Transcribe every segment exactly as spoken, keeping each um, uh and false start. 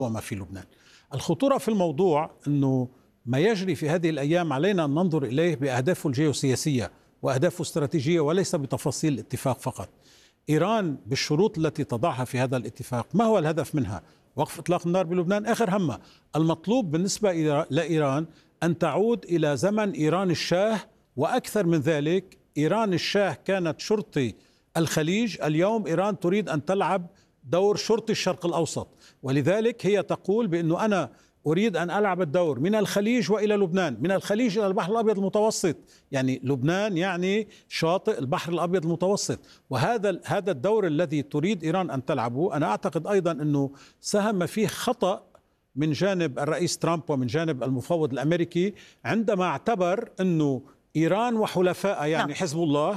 وما في لبنان. الخطورة في الموضوع أنه ما يجري في هذه الأيام علينا أن ننظر إليه بأهدافه الجيوسياسية وأهدافه الاستراتيجية وليس بتفاصيل الاتفاق فقط. إيران بالشروط التي تضعها في هذا الاتفاق، ما هو الهدف منها؟ وقف إطلاق النار بلبنان آخر همها. المطلوب بالنسبة لإيران أن تعود إلى زمن إيران الشاه، وأكثر من ذلك. إيران الشاه كانت شرطي الخليج، اليوم إيران تريد أن تلعب دور شرطي الشرق الأوسط، ولذلك هي تقول بأنه أنا أريد أن ألعب الدور من الخليج وإلى لبنان، من الخليج إلى البحر الأبيض المتوسط، يعني لبنان يعني شاطئ البحر الأبيض المتوسط. وهذا هذا الدور الذي تريد إيران أن تلعبه، أنا أعتقد أيضا أنه ساهم فيه خطأ من جانب الرئيس ترامب ومن جانب المفوض الأمريكي عندما اعتبر أنه إيران وحلفائها يعني حزب الله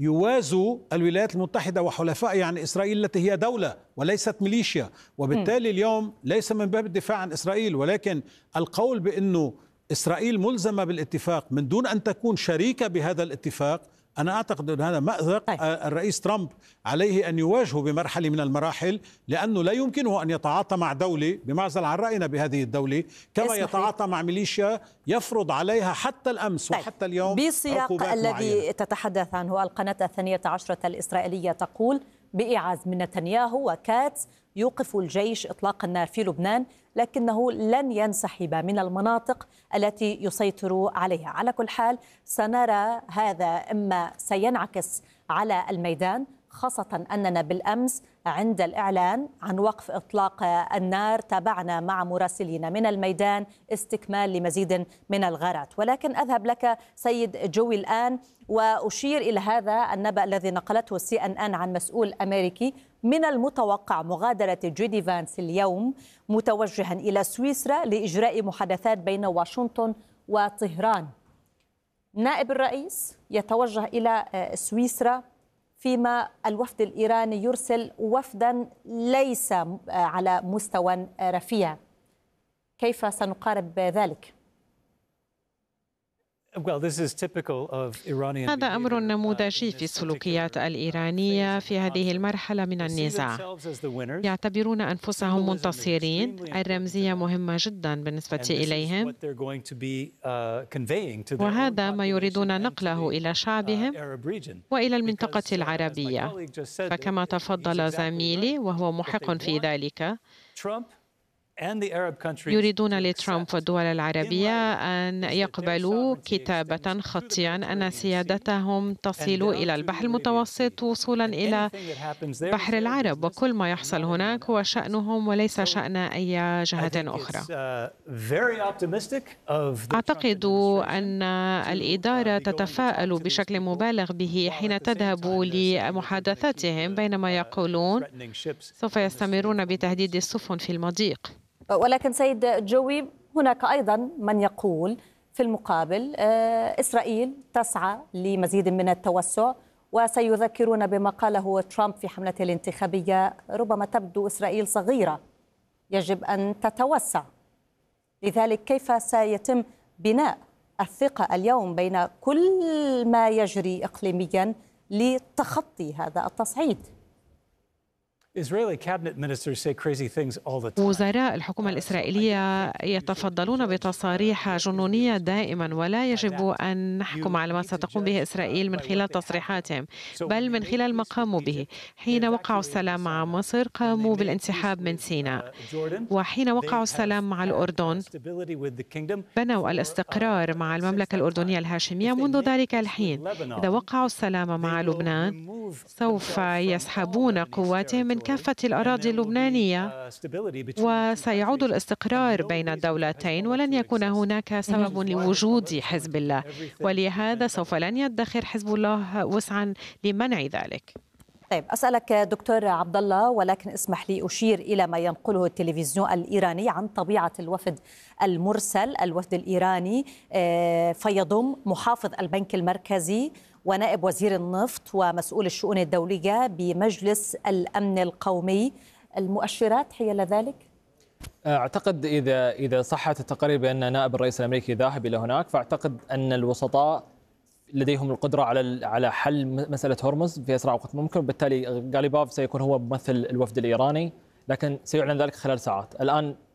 يوازوا الولايات المتحدة وحلفائها يعني إسرائيل التي هي دولة وليست ميليشيا. وبالتالي اليوم ليس من باب الدفاع عن إسرائيل، ولكن القول بأنه إسرائيل ملزمة بالاتفاق من دون أن تكون شريكة بهذا الاتفاق، أنا أعتقد أن هذا مأزق. طيب. الرئيس ترامب عليه أن يواجهه بمرحلة من المراحل، لأنه لا يمكنه أن يتعاطى مع دولة بمعزل عن رأينا بهذه الدولة كما يتعاطى مع ميليشيا يفرض عليها حتى الأمس. طيب. وحتى اليوم بسياق الذي معينة. تتحدث عنه القناة الثانية عشرة الإسرائيلية تقول بإعاز من نتنياهو وكاتس يوقف الجيش إطلاق النار في لبنان، لكنه لن ينسحب من المناطق التي يسيطر عليها. على كل حال سنرى هذا إما سينعكس على الميدان، خاصة أننا بالأمس عند الإعلان عن وقف إطلاق النار تابعنا مع مراسلين من الميدان استكمال لمزيد من الغارات. ولكن أذهب لك سيد جوي الآن وأشير إلى هذا النبأ الذي نقلته السي أن أن عن مسؤول أمريكي: من المتوقع مغادرة جيدي فانس اليوم متوجها إلى سويسرا لإجراء محادثات بين واشنطن وطهران. نائب الرئيس يتوجه إلى سويسرا، فيما الوفد الإيراني يرسل وفدا ليس على مستوى رفيع. كيف سنقارب ذلك؟ هذا أمر نموذجي في السلوكيات الإيرانية في هذه المرحلة من النزاع. يعتبرون أنفسهم منتصرين، الرمزية مهمة جدا بالنسبة إليهم، وهذا ما يريدون نقله إلى شعبهم وإلى المنطقة العربية. فكما تفضل زميلي وهو محق في ذلك، يريدون لترامب والدول العربية أن يقبلوا كتابة خطيا أن سيادتهم تصل إلى البحر المتوسط وصولا إلى بحر العرب، وكل ما يحصل هناك هو شأنهم وليس شأن أي جهة أخرى. أعتقد أن الإدارة تتفاءل بشكل مبالغ به حين تذهب لمحادثاتهم، بينما يقولون سوف يستمرون بتهديد السفن في المضيق. ولكن سيد جوي، هناك أيضا من يقول في المقابل إسرائيل تسعى لمزيد من التوسع، وسيذكرون بما قاله ترامب في حملته الانتخابية: ربما تبدو إسرائيل صغيرة، يجب أن تتوسع. لذلك كيف سيتم بناء الثقة اليوم بين كل ما يجري إقليميا لتخطي هذا التصعيد؟ وزراء الحكومة الإسرائيلية يتفضلون بتصاريح جنونية دائما، ولا يجب أن نحكم على ما ستقوم به إسرائيل من خلال تصريحاتهم، بل من خلال ما قاموا به. حين وقعوا السلام مع مصر قاموا بالانسحاب من سيناء، وحين وقعوا السلام مع الأردن بنوا الاستقرار مع المملكة الأردنية الهاشمية منذ ذلك الحين. إذا وقعوا السلام مع لبنان سوف يسحبون قواتهم من كافة الأراضي اللبنانية، وسيعود الاستقرار بين الدولتين، ولن يكون هناك سبب لوجود حزب الله، ولهذا سوف لن يدخر حزب الله وسعا لمنع ذلك. طيب، أسألك دكتور عبد الله، ولكن اسمح لي أشير إلى ما ينقله التلفزيون الإيراني عن طبيعة الوفد المرسل. الوفد الإيراني فيضم محافظ البنك المركزي ونائب وزير النفط ومسؤول الشؤون الدولية بمجلس الأمن القومي. المؤشرات حيال ذلك؟ أعتقد إذا إذا صحت التقارير بأن نائب الرئيس الأمريكي ذاهب إلى هناك، فأعتقد أن الوسطاء لديهم القدرة على على حل مسألة هرمز في أسرع وقت ممكن، وبالتالي غاليباف سيكون هو ممثل الوفد الإيراني، لكن سيعلن ذلك خلال ساعات. الآن